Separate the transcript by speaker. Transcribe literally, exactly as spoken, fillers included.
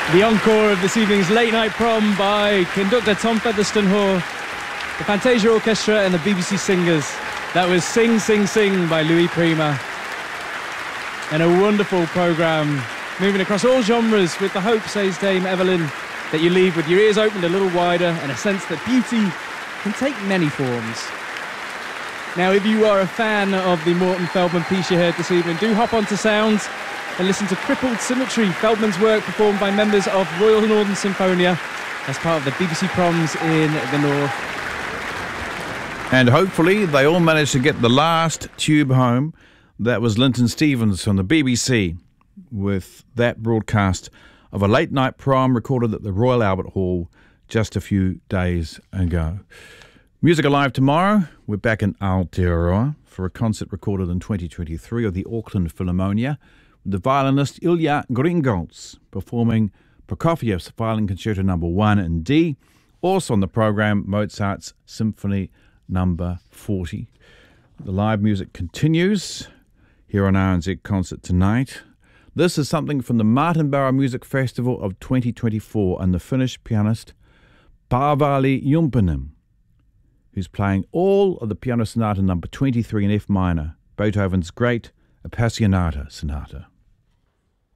Speaker 1: The encore of this evening's Late Night Prom by conductor Tom Featherstone Hoare, the Fantasia Orchestra and the B B C Singers. That was Sing, Sing, Sing by Louis Prima. And a wonderful programme, moving across all genres with the hope, says Dame Evelyn, that you leave with your ears opened a little wider and a sense that beauty can take many forms. Now, if you are a fan of the Morton Feldman piece you heard this evening, do hop onto Sounds and listen to Crippled Symmetry, Feldman's work performed by members of Royal Northern Symphonia as part of the B B C Proms in the North.
Speaker 2: And hopefully they all managed to get the last tube home. That was Linton Stevens from the B B C with that broadcast of a late night prom recorded at the Royal Albert Hall just a few days ago. Music Alive tomorrow, we're back in Aotearoa for a concert recorded in twenty twenty-three of the Auckland Philharmonia, with the violinist Ilya Gringolds performing Prokofiev's Violin Concerto Number One in D. Also on the program, Mozart's Symphony Number forty. The live music continues here on R N Z Concert tonight. This is something from the Martinborough Music Festival of twenty twenty-four and the Finnish pianist Paavali Jumpinen, who's playing all of the Piano Sonata Number twenty-three in F minor, Beethoven's great Appassionata Sonata.